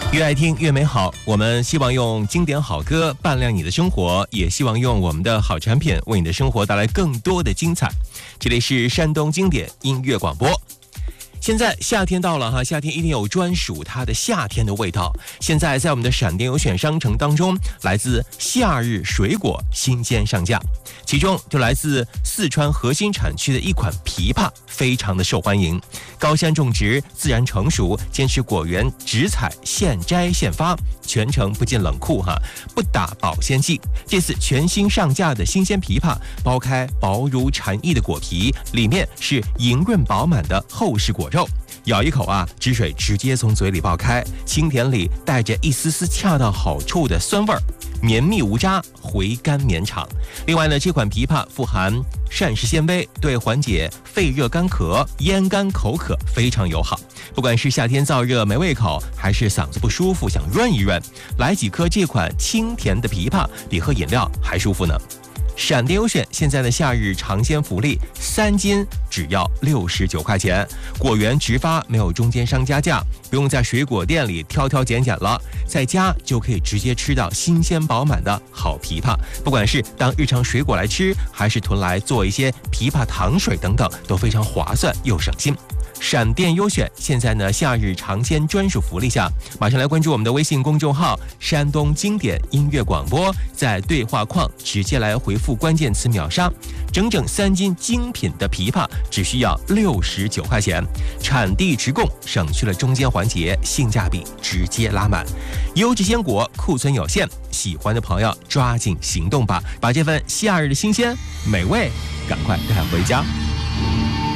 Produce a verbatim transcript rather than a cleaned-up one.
越爱听越美好，我们希望用经典好歌伴亮你的生活，也希望用我们的好产品为你的生活带来更多的精彩。这里是山东经典音乐广播。现在夏天到了哈，夏天一定有专属它的夏天的味道。现在在我们的闪电优选商城当中，来自夏日水果新鲜上架，其中就来自四川核心产区的一款枇杷非常的受欢迎，高山种植，自然成熟，坚持果园直采现摘现发，全程不进冷库哈，不打保鲜剂。这次全新上架的新鲜枇杷，剥开薄如蝉翼的果皮，里面是莹润饱满的厚实果肉，咬一口啊，汁水直接从嘴里爆开，清甜里带着一丝丝恰到好处的酸味儿，绵密无渣，回甘绵长。另外呢，这款枇杷富含膳食纤维，对缓解肺热干咳、咽干口渴非常友好。不管是夏天燥热没胃口，还是嗓子不舒服想润一润，来几颗这款清甜的枇杷，比喝饮料还舒服呢。闪电优选现在的夏日尝鲜福利，三斤只要六十九块钱，果园直发，没有中间商加价，不用在水果店里挑挑拣拣了，在家就可以直接吃到新鲜饱满的好枇杷。不管是当日常水果来吃，还是囤来做一些枇杷糖水等等，都非常划算又省心。闪电优选现在呢，夏日尝鲜专属福利下，马上来关注我们的微信公众号山东经典音乐广播，在对话框直接来回复关键词秒杀，整整三斤精品的枇杷只需要六十九块钱，产地直供，省去了中间环节，性价比直接拉满。优质鲜果库存有限，喜欢的朋友抓紧行动吧，把这份夏日的新鲜美味赶快带回家。